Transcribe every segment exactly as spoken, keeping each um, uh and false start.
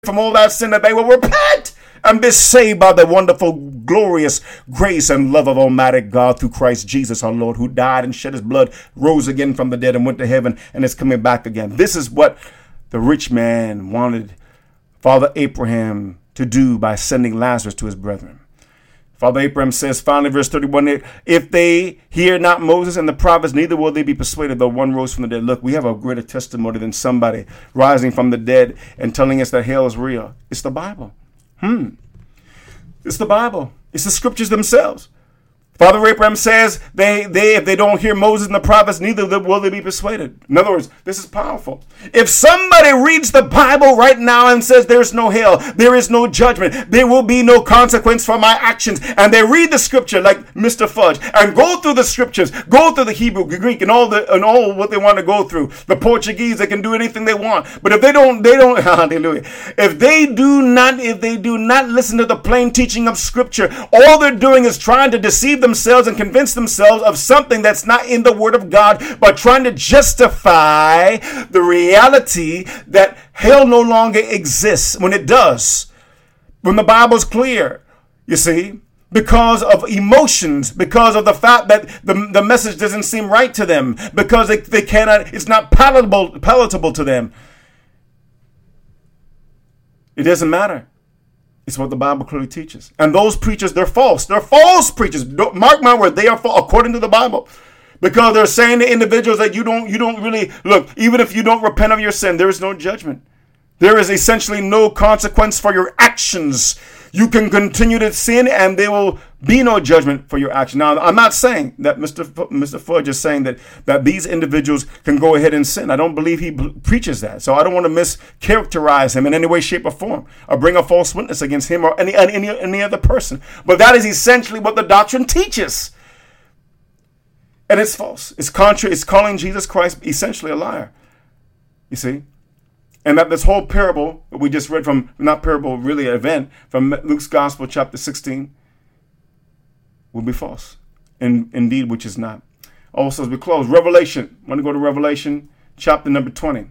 from all that sin, that they will repent and be saved by the wonderful, glorious grace and love of Almighty God through Christ Jesus our Lord, who died and shed his blood, rose again from the dead and went to heaven and is coming back again. This is what the rich man wanted Father Abraham to do by sending Lazarus to his brethren. Father Abraham says, finally, verse thirty-one, if they hear not Moses and the prophets, neither will they be persuaded, though one rose from the dead. Look, we have a greater testimony than somebody rising from the dead and telling us that hell is real. It's the Bible. Hmm. It's the Bible. It's the scriptures themselves. Father Abraham says, they, they, if they don't hear Moses and the prophets, neither will they be persuaded. In other words, this is powerful. If somebody reads the Bible right now and says there's no hell, there is no judgment, there will be no consequence for my actions, and they read the scripture like Mister Fudge and go through the scriptures, go through the Hebrew, Greek, and all the and all what they want to go through. The Portuguese, they can do anything they want. But if they don't, they don't, hallelujah. If they do not, if they do not listen to the plain teaching of scripture, all they're doing is trying to deceive them themselves and convince themselves of something that's not in the Word of God, by trying to justify the reality that hell no longer exists when it does. When the Bible's clear, you see, because of emotions, because of the fact that the, the message doesn't seem right to them, because they, they cannot, it's not palatable, palatable to them. It doesn't matter. It's what the Bible clearly teaches. And those preachers, they're false. They're false preachers. Don't, mark my word, they are false according to the Bible. Because they're saying to individuals that you don't, you don't really, look, even if you don't repent of your sin, there is no judgment. There is essentially no consequence for your actions. You can continue to sin and there will be no judgment for your action. Now, I'm not saying that Mister F- Mister Fudge is saying that, that these individuals can go ahead and sin. I don't believe he b- preaches that. So I don't want to mischaracterize him in any way, shape, or form, or bring a false witness against him or any, any, any other person. But that is essentially what the doctrine teaches. And it's false. It's contrary. It's calling Jesus Christ essentially a liar. You see? And that this whole parable that we just read from, not parable, really an event, from Luke's Gospel, chapter sixteen, will be false. And indeed, which is not. Also, as we close, Revelation. I want to go to Revelation, chapter number twenty.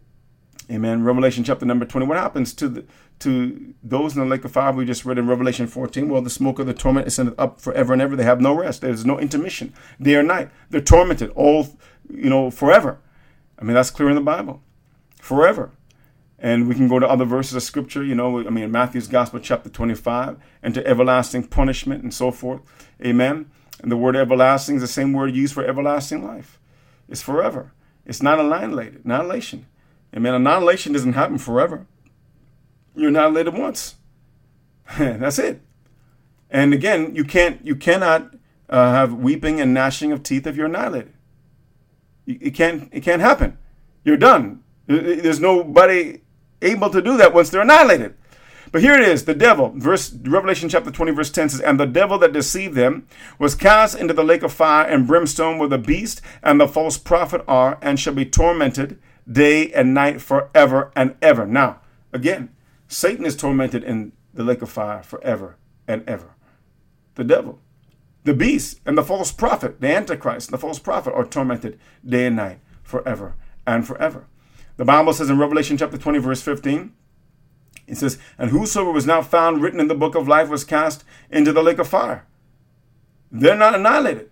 Amen. Revelation, chapter number twenty. What happens to the to those in the lake of fire we just read in Revelation fourteen? Well, the smoke of the torment is sent up forever and ever. They have no rest. There's no intermission. Day or night. They're tormented all, you know, forever. I mean, that's clear in the Bible. Forever. And we can go to other verses of scripture, you know, I mean, Matthew's Gospel, chapter twenty-five, and to everlasting punishment and so forth. Amen. And the word everlasting is the same word used for everlasting life. It's forever. It's not annihilated. Annihilation. Amen. Annihilation doesn't happen forever. You're annihilated once. That's it. And again, you can't, you cannot uh, have weeping and gnashing of teeth if you're annihilated. You, it can't, it can't happen. You're done. There's nobody able to do that once they're annihilated. But here it is, the devil, verse Revelation chapter twenty, verse ten says, and the devil that deceived them was cast into the lake of fire and brimstone, where the beast and the false prophet are, and shall be tormented day and night forever and ever. Now, again, Satan is tormented in the lake of fire forever and ever. The devil, the beast, and the false prophet, the Antichrist, the false prophet, are tormented day and night forever and forever. The Bible says in Revelation chapter twenty, verse fifteen, it says, and whosoever was not found written in the book of life was cast into the lake of fire. They're not annihilated.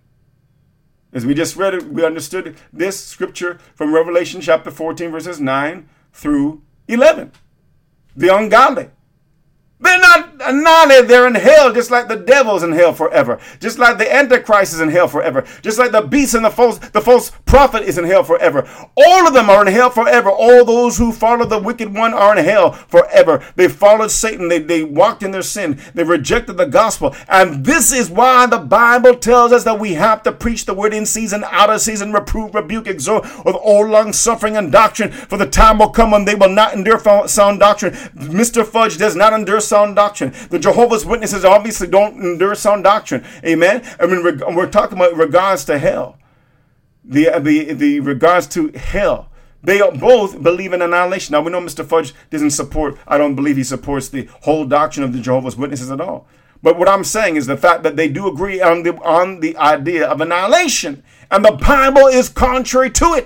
As we just read it, we understood this scripture from Revelation chapter fourteen, verses nine through eleven. The ungodly. They're not annihilated. They're in hell, just like the devil's in hell forever. Just like the Antichrist is in hell forever. Just like the beast and the false, the false prophet is in hell forever. All of them are in hell forever. All those who follow the wicked one are in hell forever. They followed Satan. They, they walked in their sin. They rejected the gospel. And this is why the Bible tells us that we have to preach the word in season, out of season, reprove, rebuke, exhort with all long suffering and doctrine. For the time will come when they will not endure sound doctrine. Mister Fudge does not endure sound doctrine. The Jehovah's Witnesses obviously don't endure sound doctrine. Amen. I mean, we're talking about regards to hell. The, the, the regards to hell. They both believe in annihilation. Now, we know Mister Fudge doesn't support, I don't believe he supports the whole doctrine of the Jehovah's Witnesses at all. But what I'm saying is the fact that they do agree on the, on the idea of annihilation. And the Bible is contrary to it.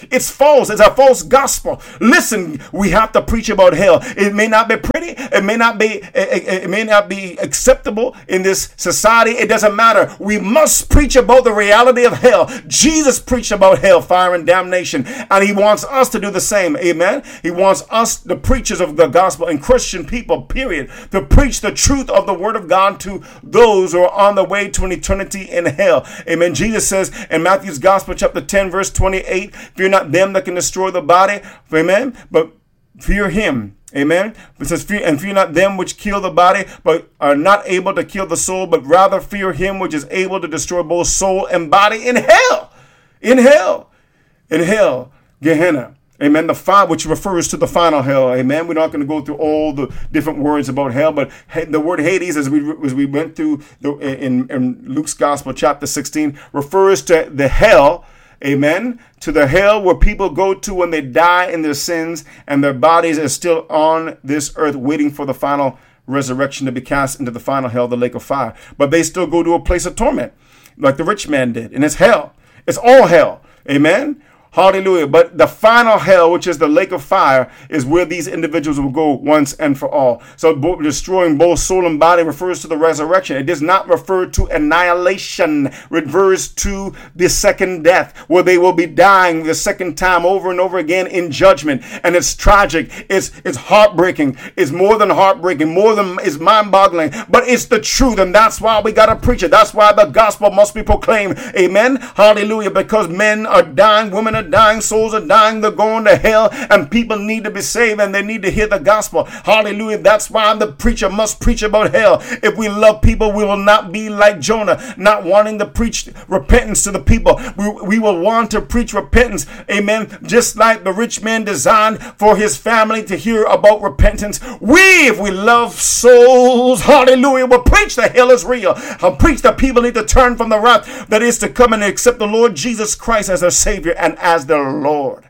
It's false. It's a false gospel. Listen, we have to preach about hell. It may not be pretty. It may not be, it, it may not be acceptable in this society. It doesn't matter. We must preach about the reality of hell. Jesus preached about hell, fire, and damnation, and he wants us to do the same. Amen. He wants us, the preachers of the gospel and Christian people, period, to preach the truth of the word of God to those who are on the way to an eternity in hell. Amen. Jesus says in Matthew's gospel, chapter ten, verse twenty-eight, fear not them that can destroy the body, amen, but fear him. Amen. It says, fear, and fear not them which kill the body, but are not able to kill the soul, but rather fear him which is able to destroy both soul and body in hell. In hell. In hell. Gehenna. Amen. The fire, which refers to the final hell. Amen. We're not going to go through all the different words about hell, but the word Hades, as we as we went through the, in, in Luke's Gospel, chapter sixteen, refers to the hell. Amen. To the hell where people go to when they die in their sins and their bodies are still on this earth waiting for the final resurrection to be cast into the final hell, the lake of fire. But they still go to a place of torment like the rich man did. And it's hell. It's all hell. Amen. Hallelujah. But the final hell, which is the lake of fire, is where these individuals will go once and for all. So destroying both soul and body refers to the resurrection. It does not refer to annihilation. It refers to the second death, where they will be dying the second time over and over again in judgment. And it's tragic. It's it's heartbreaking. It's more than heartbreaking. More than it's mind-boggling. But it's the truth, and that's why we got to preach it. That's why the gospel must be proclaimed. Amen. Hallelujah. Because men are dying, women are dying, souls are dying, they're going to hell, and people need to be saved and they need to hear the gospel. Hallelujah. That's why the preacher must preach about hell. If we love people, we will not be like Jonah, not wanting to preach repentance to the people. We, we will want to preach repentance. Amen. Just like the rich man designed for his family to hear about repentance. We, if we love souls, hallelujah, will preach that hell is real. I'll preach that people need to turn from the wrath that is to come and accept the Lord Jesus Christ as their Savior and as as the Lord.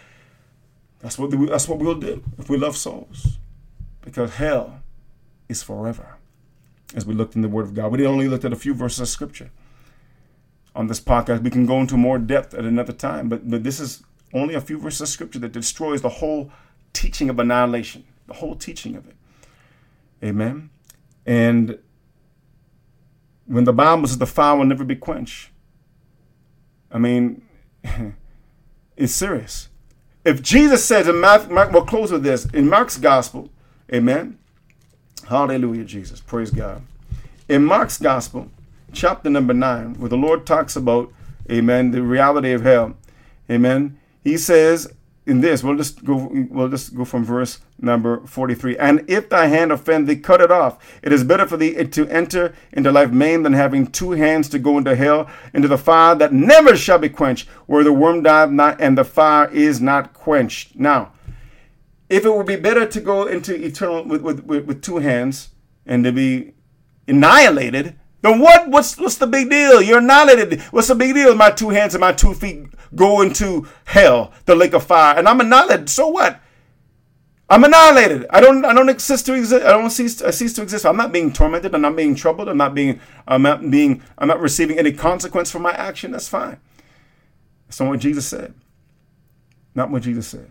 That's what we, that's what we'll do if we love souls, because hell is forever. As we looked in the Word of God, we only looked at a few verses of Scripture on this podcast. We can go into more depth at another time, but but this is only a few verses of Scripture that destroys the whole teaching of annihilation, the whole teaching of it. Amen. And when the Bible says the fire will never be quenched, I mean. It's serious. If Jesus says in Mark, Mark, we'll close with this, in Mark's gospel, amen. Hallelujah, Jesus. Praise God. In Mark's gospel, chapter number nine, where the Lord talks about, amen, the reality of hell, amen. He says in this, we'll just go, we'll just go from verse number forty-three. And if thy hand offend thee, cut it off. It is better for thee to enter into life maimed than having two hands to go into hell, into the fire that never shall be quenched, where the worm dieth not and the fire is not quenched. Now, if it would be better to go into eternal with, with, with, with two hands and to be annihilated, then what? What's what's the big deal? You're annihilated. What's the big deal? My two hands and my two feet go into hell, the lake of fire, and I'm annihilated. So what? I'm annihilated. I don't. I don't exist to exist. I don't cease. I cease to exist. I'm not being tormented. I'm not being troubled. I'm not being. I'm not being. I'm not receiving any consequence for my action. That's fine. That's not what Jesus said. Not what Jesus says.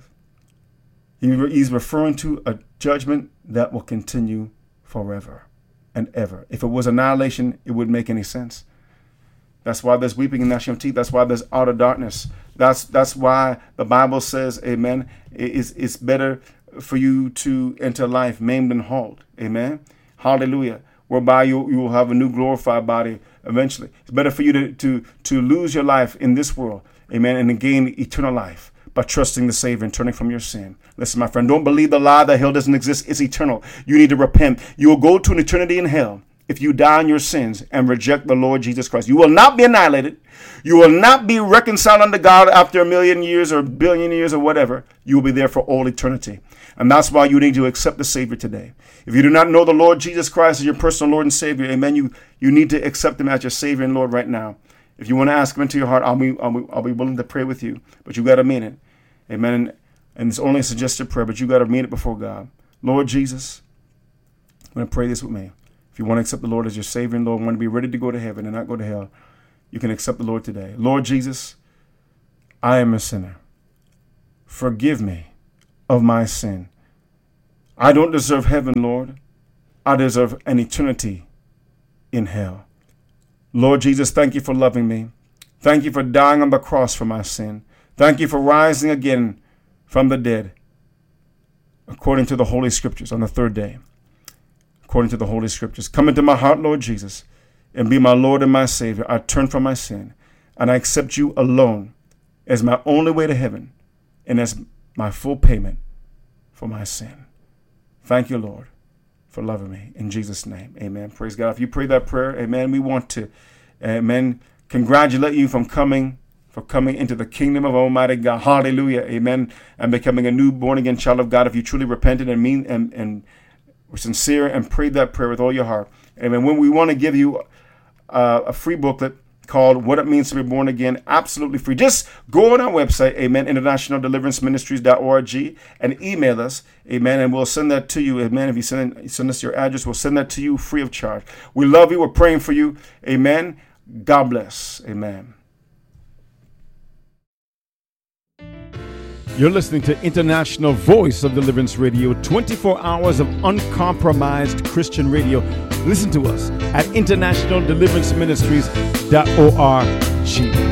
He, he's referring to a judgment that will continue forever and ever. If it was annihilation, it wouldn't make any sense. That's why there's weeping and gnashing of teeth. That's why there's outer darkness. That's that's why the Bible says, amen, it's, it's better for you to enter life maimed and halt. Amen. Hallelujah. Whereby you, you will have a new glorified body eventually. It's better for you to, to, to lose your life in this world. Amen. And to gain eternal life by trusting the Savior and turning from your sin. Listen, my friend, don't believe the lie that hell doesn't exist. It's eternal. You need to repent. You will go to an eternity in hell if you die in your sins and reject the Lord Jesus Christ. You will not be annihilated. You will not be reconciled unto God after a million years or a billion years or whatever. You will be there for all eternity. And that's why you need to accept the Savior today. If you do not know the Lord Jesus Christ as your personal Lord and Savior, amen, you, you need to accept him as your Savior and Lord right now. If you want to ask him into your heart, I'll be, I'll be, I'll be willing to pray with you. But you got to mean it. Amen. And it's only a suggested prayer, but you got to mean it before God. Lord Jesus, I'm going to pray this with me. If you want to accept the Lord as your Savior and Lord, want to be ready to go to heaven and not go to hell, you can accept the Lord today. Lord Jesus, I am a sinner. forgive me of my sin. I don't deserve heaven, Lord. I deserve an eternity in hell. Lord Jesus, thank you for loving me. Thank you for dying on the cross for my sin. Thank you for rising again from the dead, according to the Holy Scriptures, on the third day. According to the Holy Scriptures. Come into my heart, Lord Jesus, and be my Lord and my Savior. I turn from my sin, and I accept you alone as my only way to heaven and as my full payment for my sin. Thank you, Lord, for loving me. In Jesus' name, amen. Praise God. If you pray that prayer, amen, we want to, amen, congratulate you from coming, for coming into the kingdom of Almighty God. Hallelujah, amen, and becoming a new born-again child of God if you truly repented and mean and, and were sincere and prayed that prayer with all your heart. Amen. When we want to give you uh, a free booklet called What It Means to Be Born Again, absolutely free. Just go on our website, amen, international deliverance ministries dot org, and email us, amen, and we'll send that to you, amen. If you send, send us your address, we'll send that to you free of charge. We love you. We're praying for you, amen. God bless, amen. You're listening to International Voice of Deliverance Radio, twenty-four hours of uncompromised Christian radio. Listen to us at international deliverance ministries dot org.